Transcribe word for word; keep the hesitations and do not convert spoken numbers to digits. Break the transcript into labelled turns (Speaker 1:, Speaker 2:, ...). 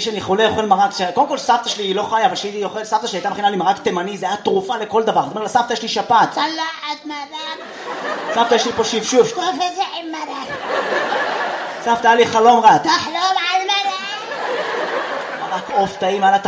Speaker 1: שאני חולה אוכל מרק, קודם כל סבתא שלי היא לא חיה, אבל שהיא אוכל, סבתא שלי הייתה מכינה לי מרק תימני, זה היה תרופה לכל דבר. זאת אומרת, לסבתא יש לי שפעת.
Speaker 2: צלחת מרק.
Speaker 1: סבתא יש לי פה שפשוף.
Speaker 2: שטוף את זה עם מרק.
Speaker 1: סבתא היה לי חלום רע.
Speaker 2: תחלום על מרק.
Speaker 1: מרק עוף טעים על